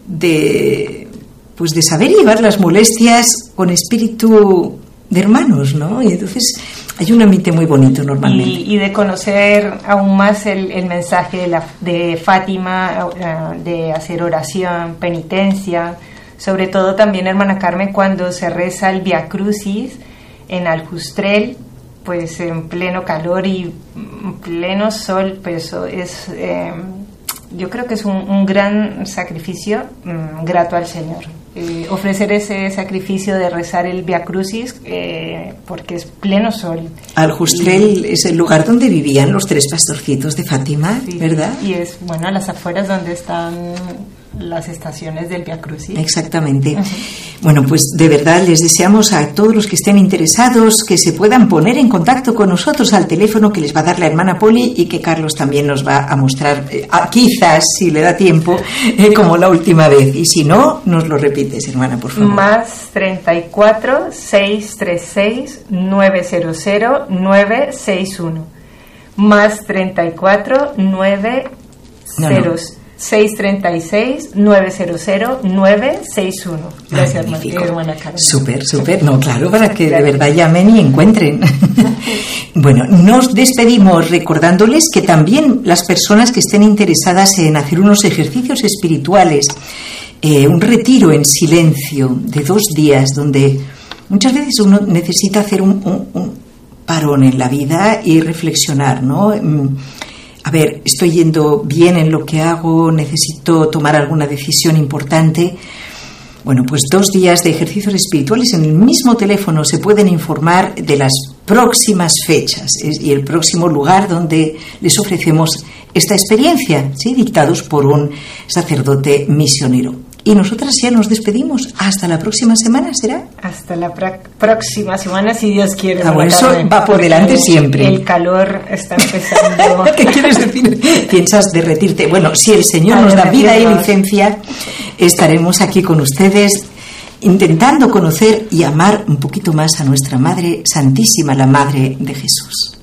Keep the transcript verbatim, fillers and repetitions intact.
de, pues de saber llevar las molestias con espíritu de hermanos, ¿no? Y entonces hay un ambiente muy bonito normalmente. Y, y de conocer aún más el, el mensaje de, la, de Fátima, uh, de hacer oración, penitencia, sobre todo también, hermana Carmen, cuando se reza el Via Crucis en Aljustrel, pues en pleno calor y pleno sol, pues es, eh, yo creo que es un, un gran sacrificio um, grato al Señor. Eh, ofrecer ese sacrificio de rezar el Via Crucis eh, porque es pleno sol. Aljustrel y, es el lugar donde vivían los tres pastorcitos de Fátima, sí, ¿verdad? Y es, bueno, a las afueras donde están las estaciones del Via Crucis. Exactamente. Uh-huh. Bueno, pues de verdad les deseamos a todos los que estén interesados que se puedan poner en contacto con nosotros al teléfono que les va a dar la hermana Poli y que Carlos también nos va a mostrar, eh, a, quizás si le da tiempo, eh, como la última vez. Y si no, nos lo repites, hermana, por favor. Más treinta y cuatro, seiscientos treinta y seis, novecientos nueve seis uno. Más treinta y cuatro, nueve cero. No, no. seiscientos treinta y seis, novecientos nueve seis uno. Gracias, hermana Carmen. Súper, súper. No, claro, para que de verdad llamen y encuentren. Bueno, nos despedimos recordándoles que también las personas que estén interesadas en hacer unos ejercicios espirituales, eh, un retiro en silencio de dos días, donde muchas veces uno necesita hacer un, un, un parón en la vida y reflexionar, ¿no? A ver, estoy yendo bien en lo que hago, necesito tomar alguna decisión importante. Bueno, pues dos días de ejercicios espirituales en el mismo teléfono se pueden informar de las próximas fechas y el próximo lugar donde les ofrecemos esta experiencia, ¿sí? Dictados por un sacerdote misionero. Y nosotras ya nos despedimos. Hasta la próxima semana, ¿será? Hasta la pra- próxima semana, si Dios quiere. Ah, bueno, eso va por delante siempre. El calor está empezando. ¿Qué quieres decir? Piensas derretirte. Bueno, si el Señor nos da vida y licencia, estaremos aquí con ustedes intentando conocer y amar un poquito más a nuestra Madre Santísima, la Madre de Jesús.